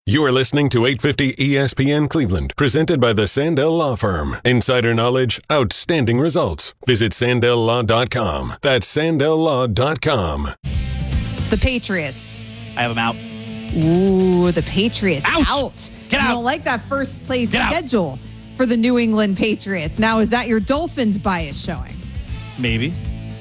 You're listening to 850 ESPN Cleveland, presented by the Sandell Law Firm. Insider knowledge, outstanding results. Visit SandellLaw.com. That's SandellLaw.com. The Patriots. I have them out. Ooh, the Patriots out. Get out. You don't like that first place schedule for the New England Patriots. Now, is that your Dolphins bias showing? Maybe.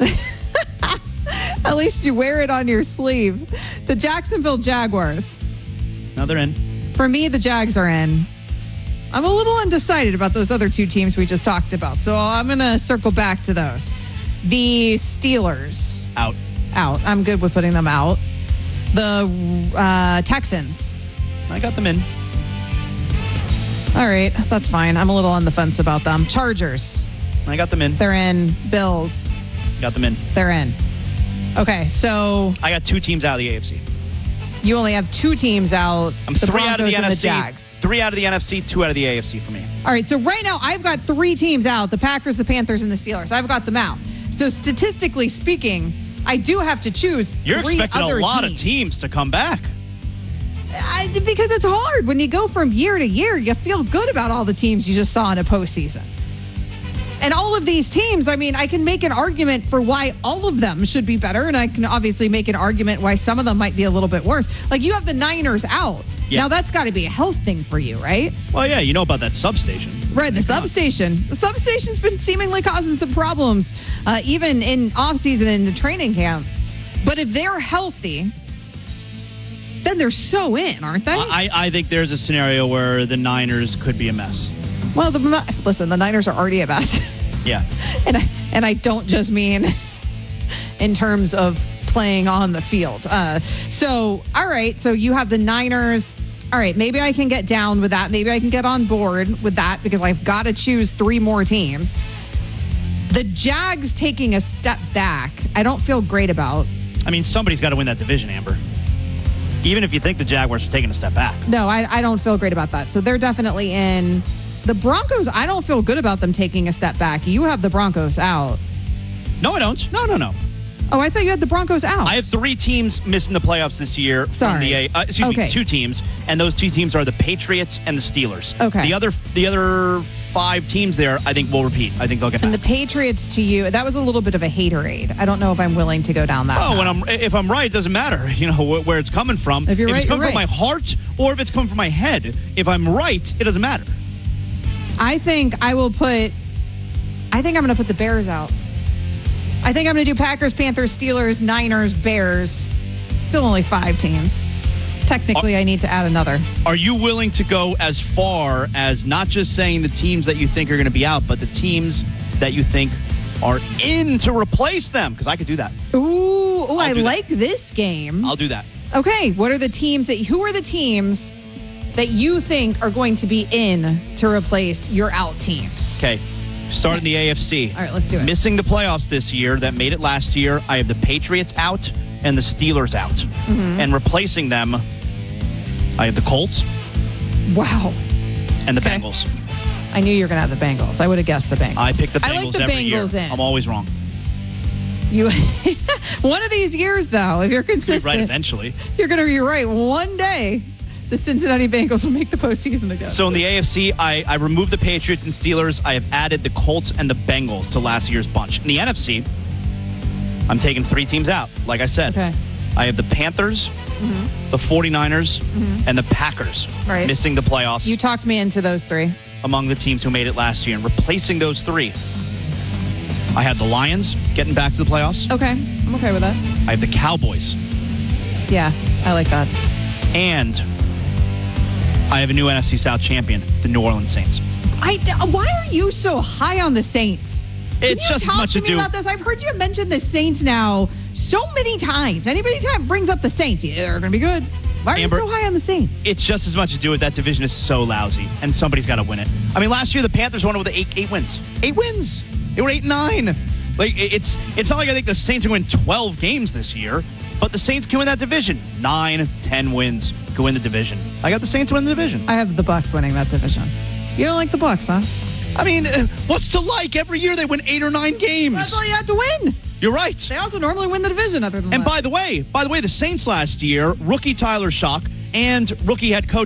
At least you wear it on your sleeve. The Jacksonville Jaguars. No, they're in. For me, the Jags are in. I'm a little undecided about those other two teams we just talked about, so I'm going to circle back to those. The Steelers. Out. I'm good with putting them out. The Texans. I got them in. All right, that's fine. I'm a little on the fence about them. Chargers. I got them in. They're in. Bills. Got them in. They're in. Okay, so I got two teams out of the AFC. you only have two teams out. I'm the three out of the Broncos and NFC. The Jags. 3 out of the NFC, 2 out of the AFC for me. All right, so right now I've got three teams out: the Packers, the Panthers, and the Steelers. I've got them out. So statistically speaking, I do have to choose. You're three expecting other a lot of teams to come back. Because it's hard when you go from year to year. You feel good about all the teams you just saw in a postseason. And all of these teams, I mean, I can make an argument for why all of them should be better, and I can obviously make an argument why some of them might be a little bit worse. Like, you have the Niners out. Yeah. Now, that's got to be a health thing for you, right? Well, yeah, you know about that substation. Right, the substation. The substation's been seemingly causing some problems, even in offseason and the training camp. But if they're healthy, then they're so in, aren't they? I think there's a scenario where the Niners could be a mess. Well, listen, the Niners are already a mess. Yeah. And I don't just mean in terms of playing on the field. So, all right. So you have the Niners. All right. Maybe I can get down with that. Maybe I can get on board with that because I've got to choose three more teams. The Jags taking a step back, I don't feel great about. I mean, somebody's got to win that division, Amber. Even if you think the Jaguars are taking a step back. No, I don't feel great about that. So they're definitely in. The Broncos, I don't feel good about them taking a step back. You have the Broncos out. No, I don't. No. Oh, I thought you had the Broncos out. I have 3 teams missing the playoffs this year. Sorry. From the 2 teams, and those 2 teams are the Patriots and the Steelers. Okay. The other 5 teams there, I think, will repeat. I think they'll get back. And the Patriots to you, that was a little bit of a haterade. I don't know if I'm willing to go down that path. If I'm right, it doesn't matter. You know where it's coming from. If you're right, it's coming you're from my heart or if it's coming from my head. If I'm right, it doesn't matter. I think I'm going to put the Bears out. I think I'm going to do Packers, Panthers, Steelers, Niners, Bears. Still only 5 teams. Technically, I need to add another. Are you willing to go as far as not just saying the teams that you think are going to be out, but the teams that you think are in to replace them? Because I could do that. Ooh, I like this game. I'll do that. Okay, who are the teams that you think are going to be in to replace your out teams? Okay. Starting the AFC. All right, let's do it. Missing the playoffs this year that made it last year, I have the Patriots out and the Steelers out. Mm-hmm. And replacing them, I have the Colts. Wow. And the Bengals. I knew you were going to have the Bengals. I would have guessed the Bengals. I picked the Bengals I like the every Bengals year. in. I'm always wrong. You, one of these years, though, if you're consistent, right eventually, you're going to be right. One day, the Cincinnati Bengals will make the postseason again. So in the AFC, I removed the Patriots and Steelers. I have added the Colts and the Bengals to last year's bunch. In the NFC, I'm taking 3 teams out. Like I said, I have the Panthers, the 49ers, and the Packers missing the playoffs. You talked me into those 3. Among the teams who made it last year. And replacing those 3, I have the Lions getting back to the playoffs. Okay, I'm okay with that. I have the Cowboys. Yeah, I like that. And I have a new NFC South champion, the New Orleans Saints. Why are you so high on the Saints? It's just as much to do. About this? I've heard you mention the Saints now so many times. Anybody brings up the Saints, they're going to be good. Why are you so high on the Saints? It's just as much to do with that division is so lousy, and somebody's got to win it. I mean, last year the Panthers won it with 8 wins. 8 wins. They were 8-9. Like it's not like I think the Saints are going to win 12 games this year, but the Saints can win that division. 9, 10 wins can win the division. I got the Saints winning the division. I have the Bucs winning that division. You don't like the Bucs, huh? I mean, what's to like? Every year they win 8 or 9 games. That's all you have to win. You're right. They also normally win the division other than that. And by the way, the Saints last year, rookie Tyler Shock and rookie head coach